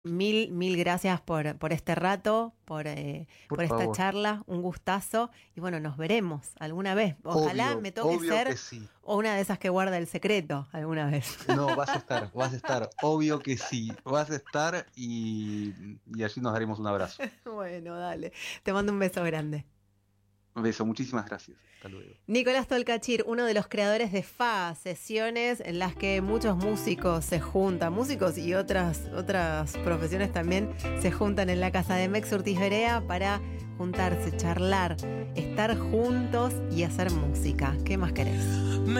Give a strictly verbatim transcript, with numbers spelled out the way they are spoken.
Mil, mil gracias por, por este rato, por, eh, Por por esta favor. charla, un gustazo. Y bueno, nos veremos alguna vez. Ojalá Obvio, me toque obvio ser que sí. o una de esas que guarda el secreto alguna vez. No, vas a estar, vas a estar, obvio que sí. Vas a estar y, y allí nos daremos un abrazo. Bueno, dale. Te mando un beso grande. Un beso, muchísimas gracias. Hasta luego. Nicolás Tolcachir, uno de los creadores de F A, sesiones en las que muchos músicos se juntan, músicos y otras, otras profesiones también se juntan en la casa de Mex Urtiz Berea para juntarse, charlar, estar juntos y hacer música. ¿Qué más querés?